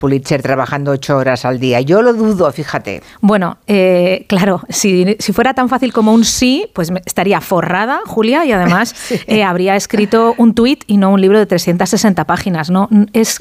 Pulitzer trabajando 8 horas al día. Yo lo dudo, fíjate. Bueno, claro, si fuera tan fácil como un sí, pues estaría forrada, Julia, y además habría escrito un tuit y no un libro de 360 páginas, ¿no? Es